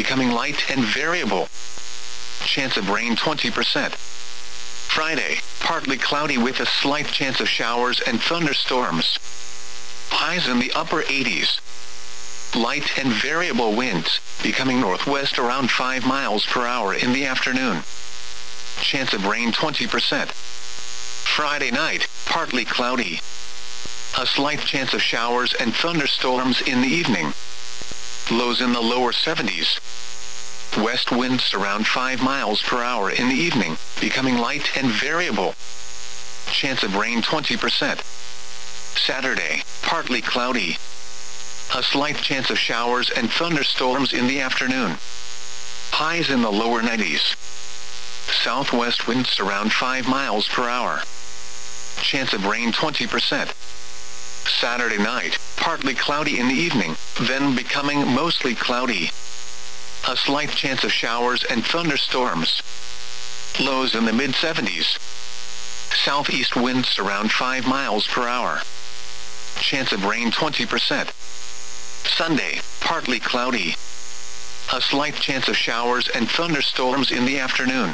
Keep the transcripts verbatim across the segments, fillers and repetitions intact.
becoming light and variable. Chance of rain twenty percent. Friday, partly cloudy with a slight chance of showers and thunderstorms. Highs in the upper eighties. Light and variable winds, becoming northwest around five miles per hour in the afternoon. Chance of rain twenty percent. Friday night, partly cloudy. A slight chance of showers and thunderstorms in the evening. Lows in the lower seventies. West winds around five miles per hour in the evening, becoming light and variable. Chance of rain twenty percent. Saturday, partly cloudy. A slight chance of showers and thunderstorms in the afternoon. Highs in the lower nineties. Southwest winds around five miles per hour. Chance of rain twenty percent. Saturday night, partly cloudy in the evening, then becoming mostly cloudy. A slight chance of showers and thunderstorms. Lows in the mid seventies. Southeast winds around five miles per hour. Chance of rain twenty percent. Sunday, partly cloudy. A slight chance of showers and thunderstorms in the afternoon.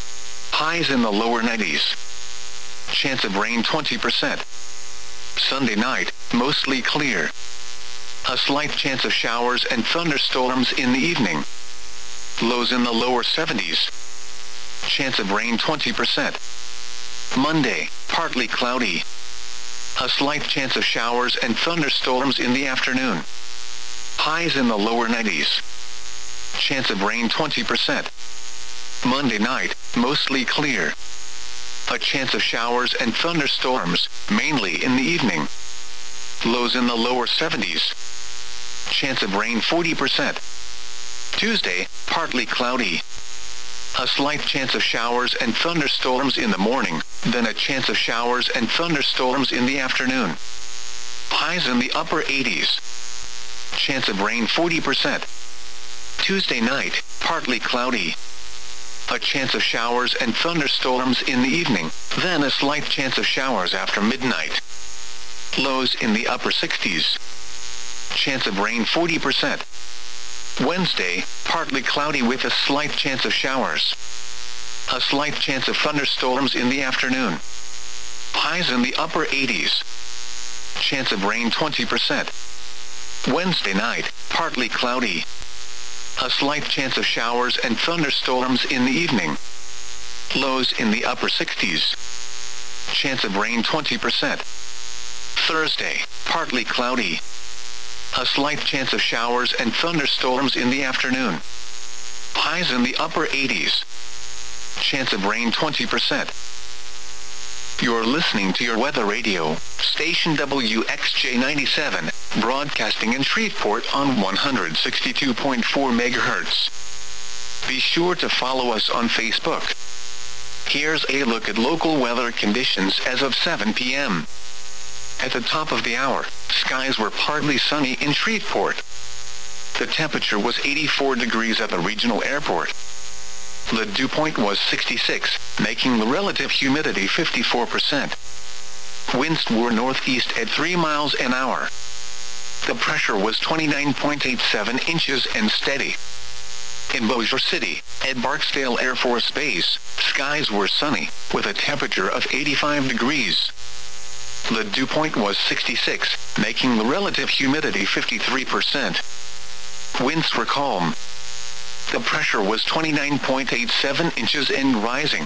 Highs in the lower nineties. Chance of rain twenty percent. Sunday night, mostly clear. A slight chance of showers and thunderstorms in the evening. Lows in the lower seventies. Chance of rain twenty percent. Monday, partly cloudy. A slight chance of showers and thunderstorms in the afternoon. Highs in the lower nineties. Chance of rain twenty percent. Monday night, mostly clear. A chance of showers and thunderstorms, mainly in the evening. Lows in the lower seventies. Chance of rain forty percent. Tuesday, partly cloudy. A slight chance of showers and thunderstorms in the morning, then a chance of showers and thunderstorms in the afternoon. Highs in the upper eighties. Chance of rain forty percent. Tuesday night, partly cloudy. A chance of showers and thunderstorms in the evening, then a slight chance of showers after midnight. Lows in the upper sixties. Chance of rain forty percent. Wednesday, partly cloudy with a slight chance of showers. A slight chance of thunderstorms in the afternoon. Highs in the upper eighties. Chance of rain twenty percent. Wednesday night, partly cloudy. A slight chance of showers and thunderstorms in the evening. Lows in the upper sixties. Chance of rain twenty percent. Thursday, partly cloudy. A slight chance of showers and thunderstorms in the afternoon. Highs in the upper eighties. Chance of rain twenty percent. You're listening to your weather radio, station W X J ninety-seven, broadcasting in Shreveport on one hundred sixty-two point four megahertz. Be sure to follow us on Facebook. Here's a look at local weather conditions as of seven p m At the top of the hour, skies were partly sunny in Shreveport. The temperature was eighty-four degrees at the regional airport. The dew point was sixty-six, making the relative humidity fifty-four percent. Winds were northeast at three miles an hour. The pressure was twenty-nine point eight seven inches and steady. In Bossier City, at Barksdale Air Force Base, skies were sunny, with a temperature of eighty-five degrees. The dew point was sixty-six, making the relative humidity fifty-three percent. Winds were calm. The pressure was twenty-nine point eight seven inches and rising.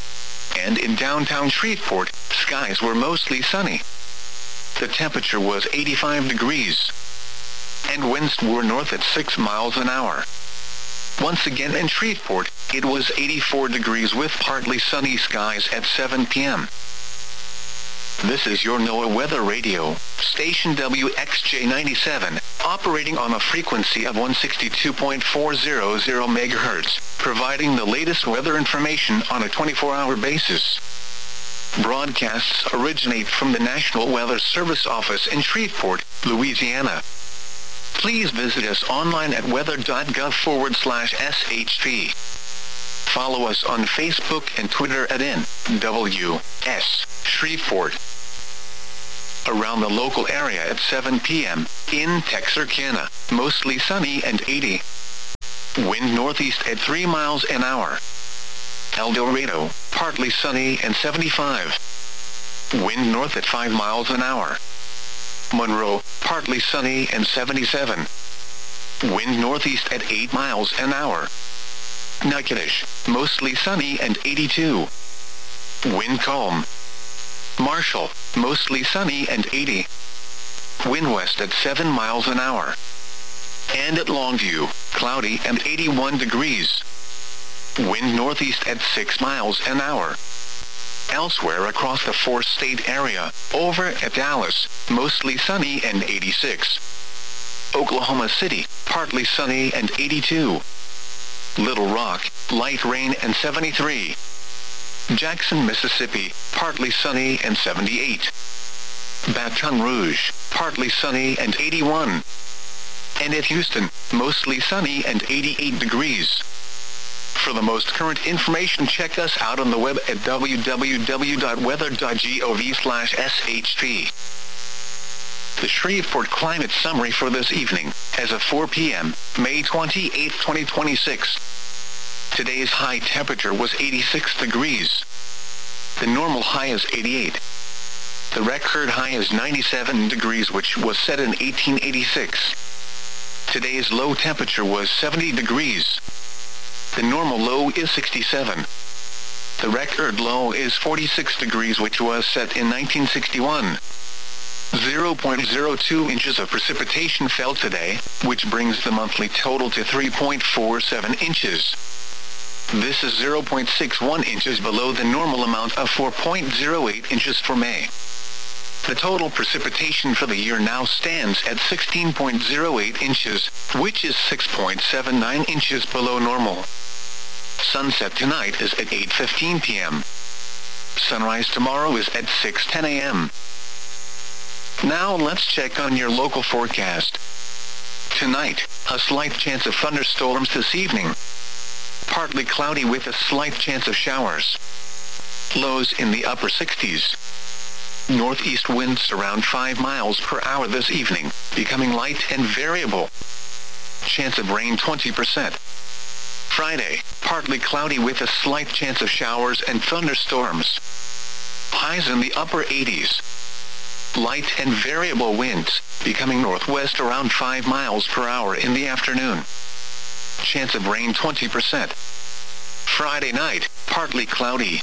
And in downtown Shreveport, skies were mostly sunny. The temperature was eighty-five degrees. And winds were north at six miles an hour. Once again in Shreveport, it was eighty-four degrees with partly sunny skies at seven p m This is your NOAA Weather Radio, station W X J ninety-seven, operating on a frequency of one hundred sixty-two point four hundred megahertz, providing the latest weather information on a twenty-four hour basis. Broadcasts originate from the National Weather Service office in Shreveport, Louisiana. Please visit us online at weather.gov forward slash SHP. Follow us on Facebook and Twitter at N W S Shreveport. Around the local area at seven p m, in Texarkana, mostly sunny and eighty. Wind northeast at three miles an hour. El Dorado, partly sunny and seventy-five. Wind north at five miles an hour. Monroe, partly sunny and seventy-seven. Wind northeast at eight miles an hour. Natchitoches, mostly sunny and eighty-two. Wind calm. Marshall, mostly sunny and eighty. Wind west at seven miles an hour. And at Longview, cloudy and eighty-one degrees. Wind northeast at six miles an hour. Elsewhere across the four-state area, over at Dallas, mostly sunny and eighty-six. Oklahoma City, partly sunny and eighty-two. Little Rock, light rain and seventy-three. Jackson, Mississippi, partly sunny and seventy-eight. Baton Rouge, partly sunny and eighty-one. And at Houston, mostly sunny and eighty-eight degrees. For the most current information, check us out on the web at w w w dot weather dot gov slash s h p. The Shreveport Climate Summary for this evening, as of four p m, May twenty-eighth, twenty twenty-six. Today's high temperature was eighty-six degrees. The normal high is eighty-eight. The record high is ninety-seven degrees, which was set in eighteen eighty-six. Today's low temperature was seventy degrees. The normal low is sixty-seven. The record low is forty-six degrees, which was set in nineteen sixty-one. zero point zero two inches of precipitation fell today, which brings the monthly total to three point four seven inches. This is zero point six one inches below the normal amount of four point zero eight inches for May. The total precipitation for the year now stands at sixteen point zero eight inches, which is six point seven nine inches below normal. Sunset tonight is at eight fifteen p m Sunrise tomorrow is at six ten a m Now let's check on your local forecast. Tonight, a slight chance of thunderstorms this evening. Partly cloudy with a slight chance of showers. Lows in the upper sixties. Northeast winds around five miles per hour this evening, becoming light and variable. Chance of rain twenty percent. Friday, partly cloudy with a slight chance of showers and thunderstorms. Highs in the upper eighties. Light and variable winds, becoming northwest around five miles per hour in the afternoon. Chance of rain twenty percent. Friday night, partly cloudy.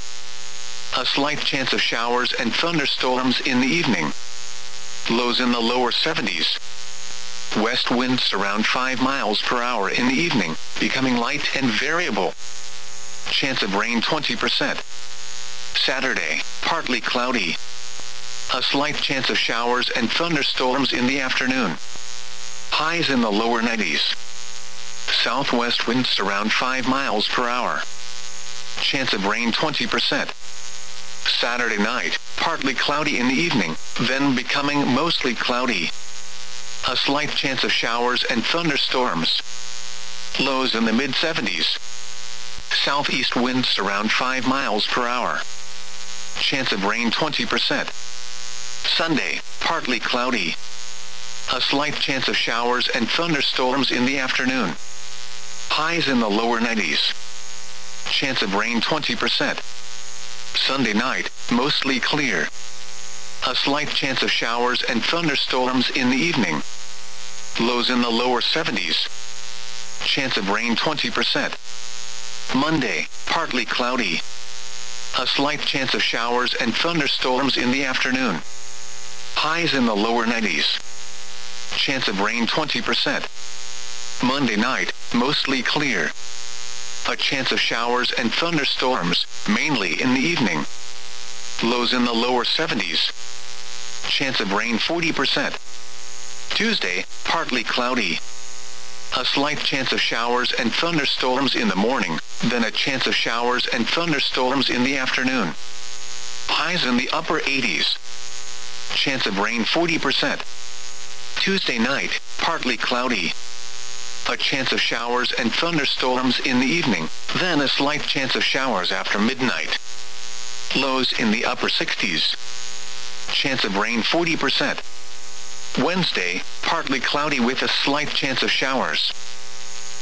A slight chance of showers and thunderstorms in the evening. Lows in the lower seventies. West winds around five miles per hour in the evening, becoming light and variable. Chance of rain twenty percent. Saturday, partly cloudy. A slight chance of showers and thunderstorms in the afternoon. Highs in the lower nineties. Southwest winds around five miles per hour. Chance of rain twenty percent. Saturday night, partly cloudy in the evening, then becoming mostly cloudy. A slight chance of showers and thunderstorms. Lows in the mid seventies. Southeast winds around five miles per hour. Chance of rain twenty percent. Sunday, partly cloudy. A slight chance of showers and thunderstorms in the afternoon. Highs in the lower nineties. Chance of rain twenty percent. Sunday night, mostly clear. A slight chance of showers and thunderstorms in the evening. Lows in the lower seventies. Chance of rain twenty percent. Monday, partly cloudy. A slight chance of showers and thunderstorms in the afternoon. Highs in the lower nineties. Chance of rain twenty percent. Monday night, mostly clear. A chance of showers and thunderstorms, mainly in the evening. Lows in the lower seventies. Chance of rain forty percent. Tuesday, partly cloudy. A slight chance of showers and thunderstorms in the morning, then a chance of showers and thunderstorms in the afternoon. Highs in the upper eighties. Chance of rain forty percent. Tuesday night, partly cloudy. A chance of showers and thunderstorms in the evening, then a slight chance of showers after midnight. Lows in the upper sixties. Chance of rain forty percent. Wednesday, partly cloudy with a slight chance of showers.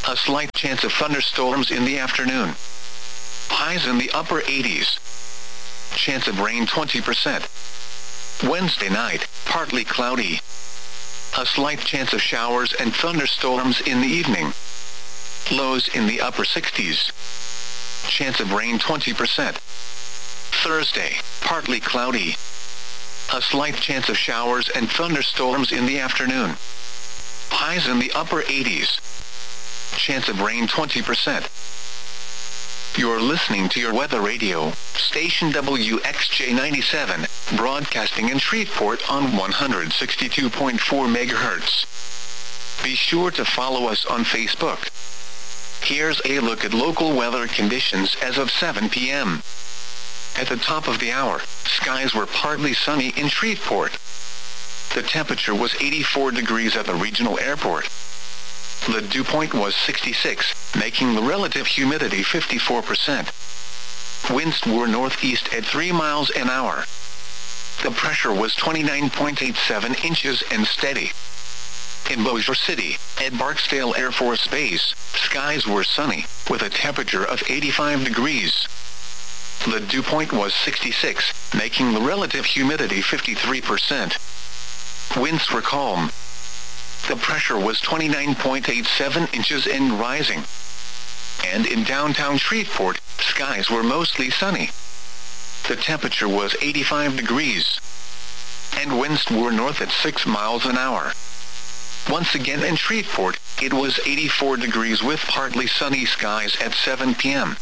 A slight chance of thunderstorms in the afternoon. Highs in the upper eighties. Chance of rain twenty percent. Wednesday night, partly cloudy. A slight chance of showers and thunderstorms in the evening. Lows in the upper sixties. Chance of rain twenty percent. Thursday, partly cloudy. A slight chance of showers and thunderstorms in the afternoon. Highs in the upper eighties. Chance of rain twenty percent. You're listening to your weather radio, station W X J ninety-seven, broadcasting in Shreveport on one hundred sixty-two point four megahertz. Be sure to follow us on Facebook. Here's a look at local weather conditions as of seven p m At the top of the hour, skies were partly sunny in Shreveport. The temperature was eighty-four degrees at the regional airport. The dew point was sixty-six, making the relative humidity fifty-four percent. Winds were northeast at three miles an hour. The pressure was twenty-nine point eight seven inches and steady. In Bossier City, at Barksdale Air Force Base, skies were sunny, with a temperature of eighty-five degrees. The dew point was sixty-six, making the relative humidity fifty-three percent. Winds were calm. The pressure was twenty-nine point eight seven inches and rising. And in downtown Shreveport, skies were mostly sunny. The temperature was eighty-five degrees. And winds were north at six miles an hour. Once again in Shreveport, it was eighty-four degrees with partly sunny skies at seven p m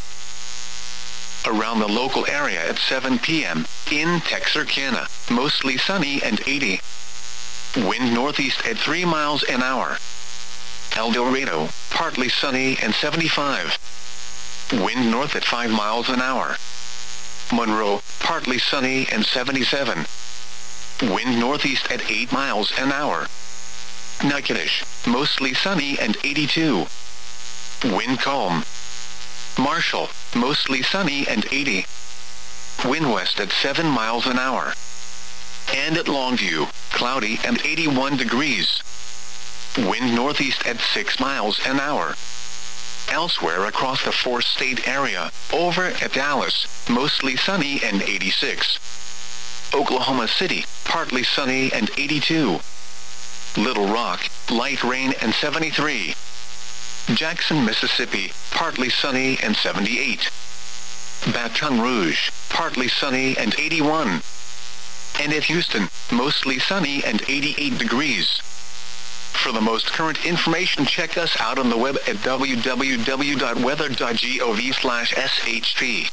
Around the local area at seven p m, in Texarkana, mostly sunny and eighty. Wind northeast at three miles an hour. El Dorado, partly sunny and seventy-five. Wind north at five miles an hour. Monroe, partly sunny and seventy-seven. Wind northeast at eight miles an hour. Natchitoches, mostly sunny and eighty-two. Wind calm. Marshall, mostly sunny and eighty. Wind west at seven miles an hour. And at Longview, cloudy and eighty-one degrees. Wind northeast at six miles an hour. Elsewhere across the four-state area, over at Dallas, mostly sunny and eighty-six. Oklahoma City, partly sunny and eighty-two. Little Rock, light rain and seventy-three. Jackson, Mississippi, partly sunny and seventy-eight. Baton Rouge, partly sunny and eighty-one. And at Houston, mostly sunny and eighty-eight degrees. For the most current information, check us out on the web at w w w dot weather dot gov slash s h p.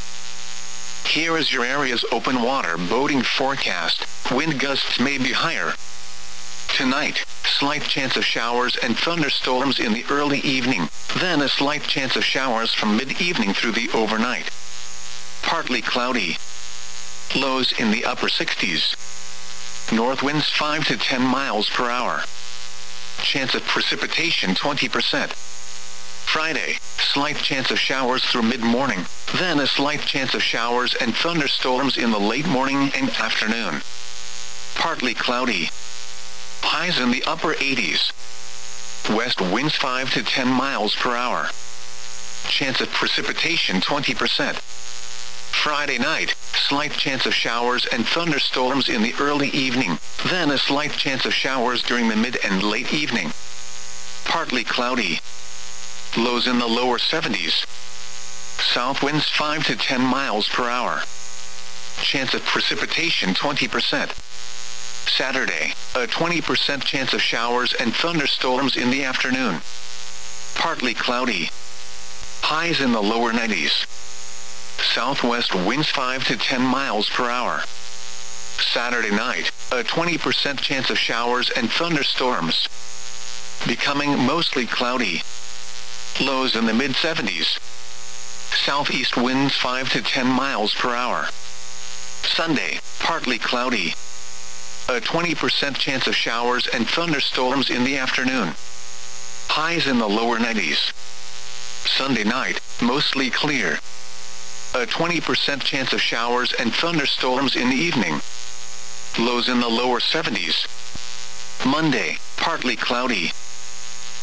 Here is your area's open water boating forecast. Wind gusts may be higher. Tonight, slight chance of showers and thunderstorms in the early evening, then a slight chance of showers from mid-evening through the overnight. Partly cloudy. Lows in the upper sixties. North winds five to ten miles per hour. Chance of precipitation twenty percent. Friday, slight chance of showers through mid-morning, then a slight chance of showers and thunderstorms in the late morning and afternoon. Partly cloudy. Highs in the upper eighties. West winds five to ten miles per hour. Chance of precipitation twenty percent. Friday night, slight chance of showers and thunderstorms in the early evening, then a slight chance of showers during the mid and late evening. Partly cloudy. Lows in the lower seventies. South winds five to ten miles per hour. Chance of precipitation twenty percent. Saturday, a twenty percent chance of showers and thunderstorms in the afternoon. Partly cloudy. Highs in the lower nineties. Southwest winds five to ten miles per hour. Saturday night, a twenty percent chance of showers and thunderstorms. Becoming mostly cloudy. Lows in the mid seventies. Southeast winds five to ten miles per hour. Sunday, partly cloudy. A twenty percent chance of showers and thunderstorms in the afternoon. Highs in the lower nineties. Sunday night, mostly clear. A twenty percent chance of showers and thunderstorms in the evening. Lows in the lower seventies. Monday, partly cloudy.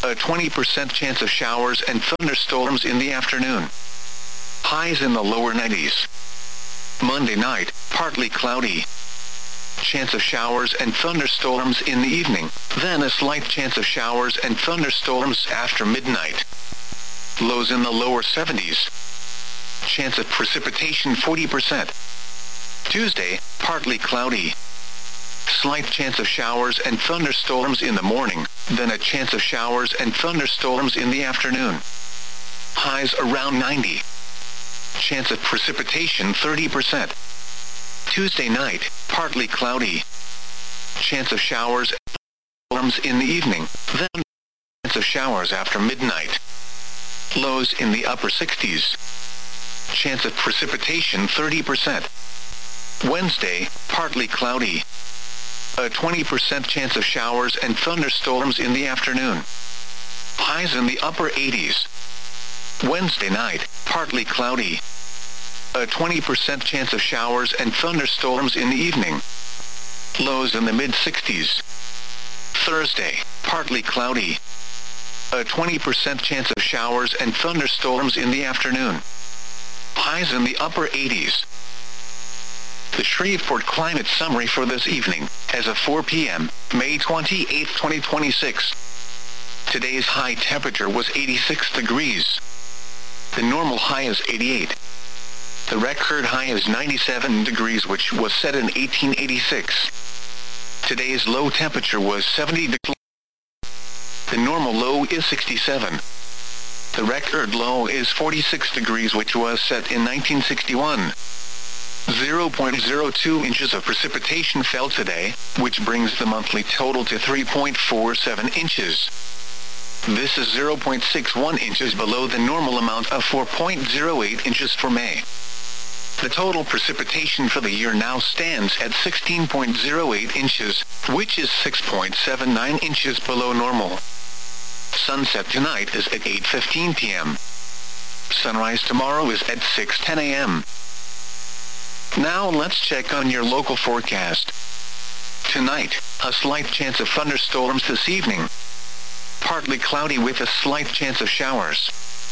A twenty percent chance of showers and thunderstorms in the afternoon. Highs in the lower nineties. Monday night, partly cloudy. Chance of showers and thunderstorms in the evening, then a slight chance of showers and thunderstorms after midnight. Lows in the lower seventies. Chance of precipitation forty percent. Tuesday, partly cloudy. Slight chance of showers and thunderstorms in the morning, then a chance of showers and thunderstorms in the afternoon. Highs around ninety. Chance of precipitation thirty percent. Tuesday night, partly cloudy. Chance of showers and thunderstorms in the evening, then chance of showers after midnight. Lows in the upper sixties. Chance of precipitation thirty percent. Wednesday, partly cloudy. A twenty percent chance of showers and thunderstorms in the afternoon. Highs in the upper eighties. Wednesday night, partly cloudy. A twenty percent chance of showers and thunderstorms in the evening. Lows in the mid sixties. Thursday, partly cloudy. A twenty percent chance of showers and thunderstorms in the afternoon. Highs in the upper eighties. The Shreveport Climate Summary for this evening, as of four p m, May twenty-eighth, twenty twenty-six. Today's high temperature was eighty-six degrees. The normal high is eighty-eight. The record high is ninety-seven degrees, which was set in eighteen eighty-six. Today's low temperature was seventy degrees. The normal low is sixty-seven. The record low is forty-six degrees, which was set in nineteen sixty-one. zero point zero two inches of precipitation fell today, which brings the monthly total to three point four seven inches. This is zero point six one inches below the normal amount of four point zero eight inches for May. The total precipitation for the year now stands at sixteen point zero eight inches, which is six point seven nine inches below normal. Sunset tonight is at eight fifteen p m Sunrise tomorrow is at six ten a m Now let's check on your local forecast. Tonight, a slight chance of thunderstorms this evening. Partly cloudy with a slight chance of showers.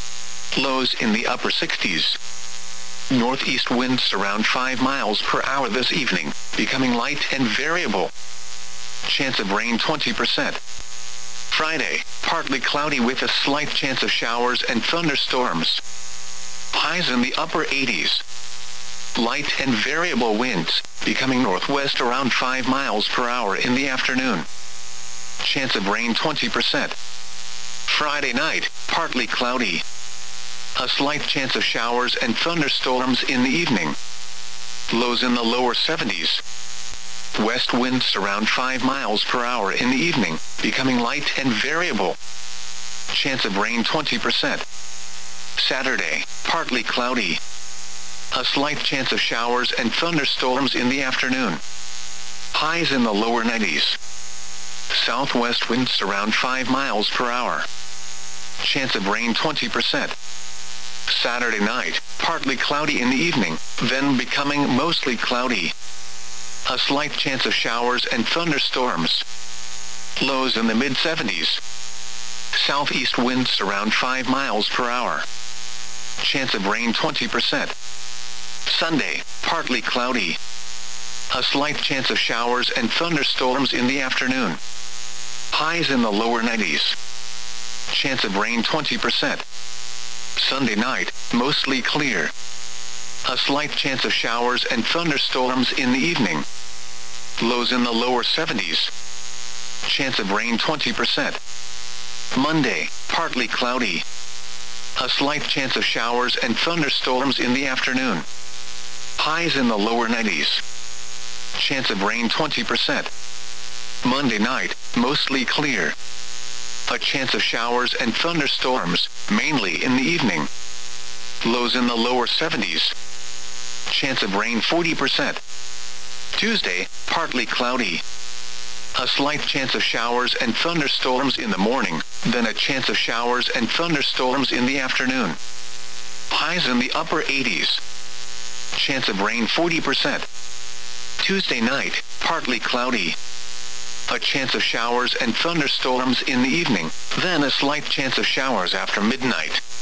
Lows in the upper sixties. Northeast winds around five miles per hour this evening, becoming light and variable. Chance of rain twenty percent. Friday, partly cloudy with a slight chance of showers and thunderstorms. Highs in the upper eighties. Light and variable winds, becoming northwest around five miles per hour in the afternoon. Chance of rain twenty percent. Friday night, partly cloudy. A slight chance of showers and thunderstorms in the evening. Lows in the lower seventies. West winds around five miles per hour in the evening, becoming light and variable. Chance of rain twenty percent. Saturday, partly cloudy. A slight chance of showers and thunderstorms in the afternoon. Highs in the lower nineties. Southwest winds around five miles per hour. Chance of rain twenty percent. Saturday night, partly cloudy in the evening, then becoming mostly cloudy. A slight chance of showers and thunderstorms. Lows in the mid seventies. Southeast winds around five miles per hour. Chance of rain twenty percent. Sunday, partly cloudy. A slight chance of showers and thunderstorms in the afternoon. Highs in the lower nineties. Chance of rain twenty percent. Sunday night, mostly clear. A slight chance of showers and thunderstorms in the evening. Lows in the lower seventies. Chance of rain twenty percent. Monday, partly cloudy. A slight chance of showers and thunderstorms in the afternoon. Highs in the lower nineties. Chance of rain twenty percent. Monday night, mostly clear. A chance of showers and thunderstorms, mainly in the evening. Lows in the lower seventies. Chance of rain forty percent. Tuesday, partly cloudy. A slight chance of showers and thunderstorms in the morning, then a chance of showers and thunderstorms in the afternoon. Highs in the upper eighties. Chance of rain forty percent. Tuesday night, partly cloudy. A chance of showers and thunderstorms in the evening, then a slight chance of showers after midnight.